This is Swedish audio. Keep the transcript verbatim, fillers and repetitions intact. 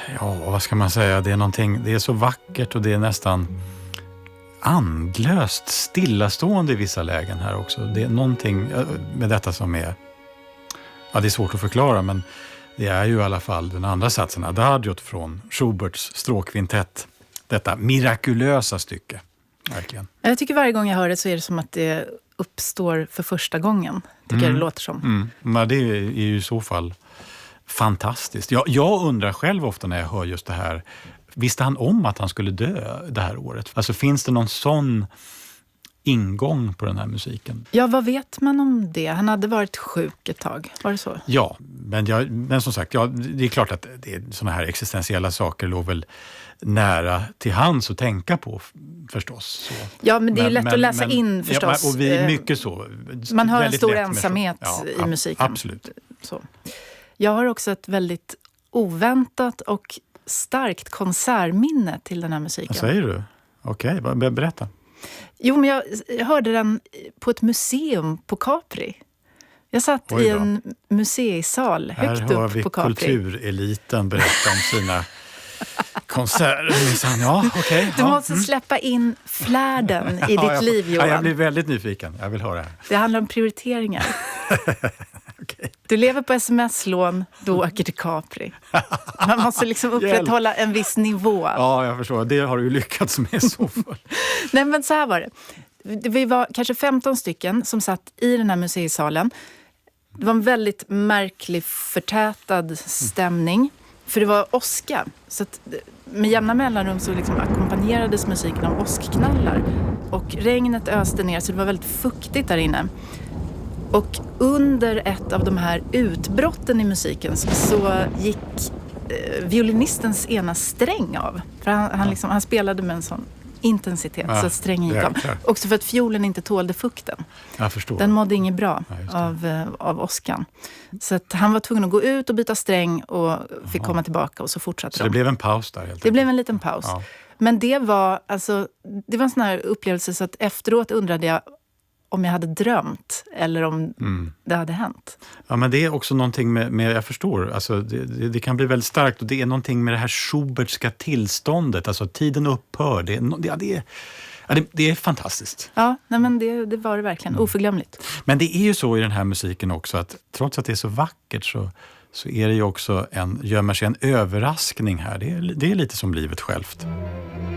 Ja, vad ska man säga? Det är någonting, det är så vackert och det är nästan andlöst stillastående i vissa lägen här också. Det är någonting med detta som är, ja, det är svårt att förklara, men det är ju i alla fall den andra satsen, Adagiot från Schuberts stråkkvintett. Detta mirakulösa stycke, verkligen. Jag tycker varje gång jag hör det så är det som att det uppstår för första gången, tycker mm. jag det låter som. Mm. Men det är ju i så fall fantastiskt. Jag, jag undrar själv ofta när jag hör just det här, visste han om att han skulle dö det här året? Alltså finns det någon sån ingång på den här musiken? Ja, vad vet man om det? Han hade varit sjuk ett tag, var det så? Ja, men, jag, men som sagt, ja, det är klart att det är såna här existentiella saker låg väl nära till hands att tänka på förstås. Så. Ja, men det är men, lätt men, att läsa men, in förstås. Ja, och vi är mycket så. Man har en stor lätt ensamhet ja, i musiken. Absolut. Så. Jag har också ett väldigt oväntat och starkt konsertminne till den här musiken. Vad säger du? Okej, okay, berätta. Jo, men jag, jag hörde den på ett museum på Capri. Jag satt i en museisal högt upp på Capri. Här hör vi kultureliten berätta om sina konserter. Ja, okay, du ja. måste mm. släppa in flärden i ditt ja, jag, liv, Johan. Ja, jag blir väldigt nyfiken. Jag vill höra det. Det handlar om prioriteringar. Okay. Du lever på sms-lån, du åker till Capri. Man måste liksom upprätthålla en viss nivå. Ja, jag förstår. Det har du ju lyckats med så för. Nej, men så här var det. Vi var kanske femton stycken som satt i den här museisalen. Det var en väldigt märklig, förtätad stämning. Mm. För det var åska. Så att med jämna mellanrum så liksom ackompanjerades musiken av åskknallar. Och regnet öste ner, så det var väldigt fuktigt där inne. Och under ett av de här utbrotten i musiken så gick eh, violinistens ena sträng av. För han, han, liksom, han spelade med en sån intensitet ja, så att strängen gick av. Också för att fiolen inte tålde fukten. Jag förstår. Den mådde inget bra ja, av, eh, av åskan. Så att han var tvungen att gå ut och byta sträng och fick Aha. komma tillbaka och så fortsatte Så de. det blev en paus där helt enkelt? Det blev en liten paus. Ja. Men det var, alltså, det var en sån här upplevelse så att efteråt undrade jag om jag hade drömt eller om mm. det hade hänt. Ja, men det är också någonting med, med jag förstår, alltså det, det, det kan bli väldigt starkt och det är någonting med det här Schubertska tillståndet, alltså tiden upphör, det, ja, det, är, ja, det, det är fantastiskt. Ja, nej, men det, det var det verkligen, mm. oförglömligt. Men det är ju så i den här musiken också att trots att det är så vackert så, så är det ju också en, gömmer sig en överraskning här, det är, det är lite som livet självt.